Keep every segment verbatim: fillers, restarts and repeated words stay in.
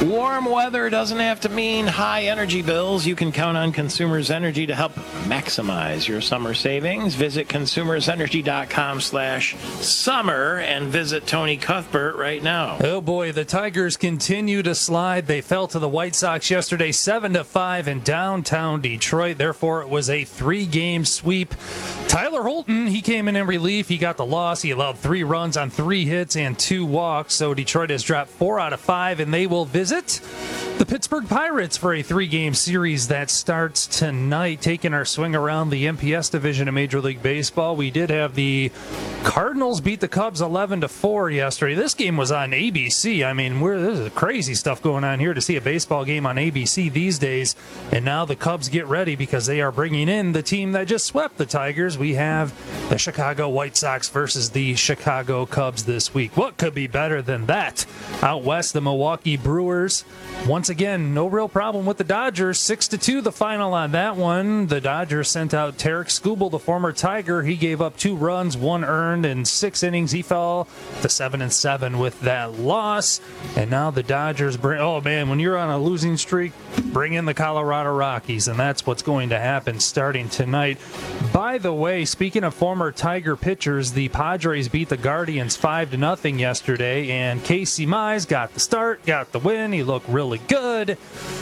Warm weather doesn't have to mean high energy bills. You can count on Consumers Energy to help maximize your summer savings. Visit consumersenergy.com slash summer and visit Tony Cuthbert right now. Oh boy, the Tigers continue to slide. They fell to the White Sox yesterday seven to five in downtown Detroit. Therefore, it was a three-game sweep. Tyler Holton, he came in in relief. He got the loss. He allowed three runs on three hits and two walks. So Detroit has dropped four out of five, and they will visit the Pittsburgh Pirates for a three-game series that starts tonight. Taking our swing around the M P S division of Major League Baseball, we did have the Cardinals beat the Cubs eleven to four yesterday. This game was on A B C. I mean, we're, this is crazy stuff going on here to see a baseball game on A B C these days. And now the Cubs get ready because they are bringing in the team that just swept the Tigers. We have the Chicago White Sox versus the Chicago Cubs this week. What could be better than that? Out west, the Milwaukee Brewers, once again, no real problem with the Dodgers. six to two the final on that one. The Dodgers sent out Tarek Skubal, the former Tiger. He gave up two runs, one earned in six innings. He fell to seven and seven with that loss. And now the Dodgers bring, oh man, when you're on a losing streak, bring in the Colorado Rockies, and that's what's going to happen starting tonight. By the way, speaking of former Tiger pitchers, the Padres beat the Guardians five to nothing yesterday, and Casey Mize got the start, got the win. He looked really good.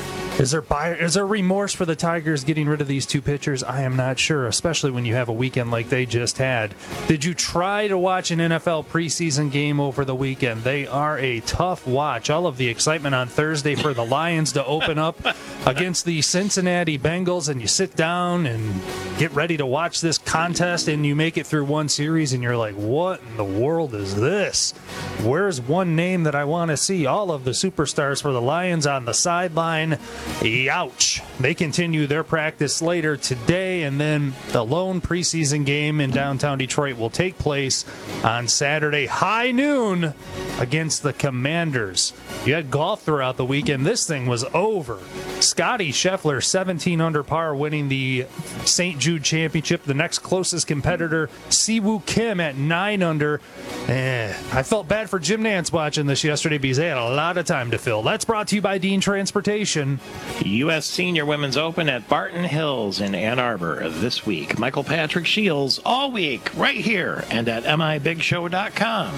Is there buyer, is there remorse for the Tigers getting rid of these two pitchers? I am not sure, especially when you have a weekend like they just had. Did you try to watch an N F L preseason game over the weekend? They are a tough watch. All of the excitement on Thursday for the Lions to open up against the Cincinnati Bengals, and you sit down and get ready to watch this contest, and you make it through one series, and you're like, what in the world is this? Where's one name that I want to see? All of the superstars for the Lions on the sideline. Ouch. They continue their practice later today, and then the lone preseason game in downtown Detroit will take place on Saturday, high noon, against the Commanders. You had golf throughout the weekend. This thing was over. Scotty Scheffler, seventeen under par, winning the Saint Jude Championship. The next closest competitor, Siwoo Kim, at nine under. Eh, I felt bad for Jim Nance watching this yesterday because they had a lot of time to fill. That's brought to you by Dean Transportation. U S Senior Women's Open at Barton Hills in Ann Arbor this week. Michael Patrick Shields all week right here and at M I Big Show dot com.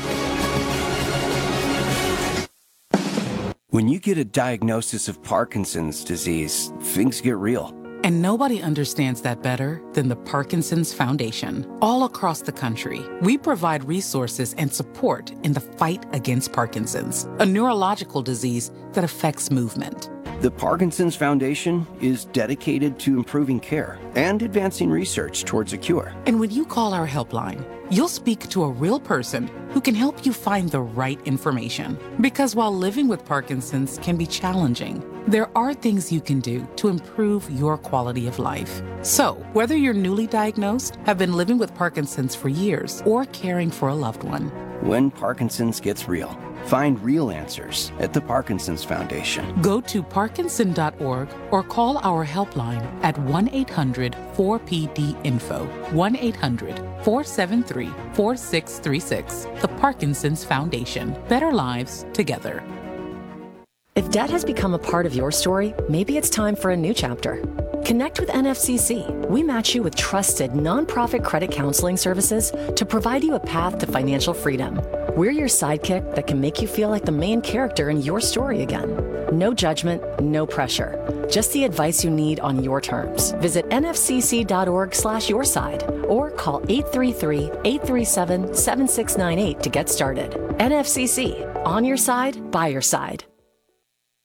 When you get a diagnosis of Parkinson's disease, things get real. And nobody understands that better than the Parkinson's Foundation. All across the country, we provide resources and support in the fight against Parkinson's, a neurological disease that affects movement. The Parkinson's Foundation is dedicated to improving care and advancing research towards a cure. And when you call our helpline, you'll speak to a real person who can help you find the right information. Because while living with Parkinson's can be challenging, there are things you can do to improve your quality of life. So, whether you're newly diagnosed, have been living with Parkinson's for years, or caring for a loved one, when Parkinson's gets real, find real answers at the Parkinson's Foundation. Go to parkinson dot org or call our helpline at one eight hundred four P D info, one eight hundred four seven three four six three six. The Parkinson's Foundation. Better lives together. If debt has become a part of your story, maybe it's time for a new chapter. Connect with N F C C. We match you with trusted nonprofit credit counseling services to provide you a path to financial freedom. We're your sidekick that can make you feel like the main character in your story again. No judgment, no pressure. Just the advice you need on your terms. Visit N F C C dot org slash your side or call eight three three, eight three seven, seven six nine eight to get started. N F C C, on your side, by your side.